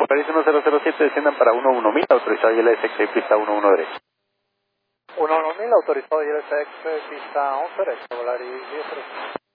Volaris 1007, desciendan para 11000, autorizado ILSX, pista 11 derecho. 11000, autorizado ILSX, pista 11 derecho, Volaris 10.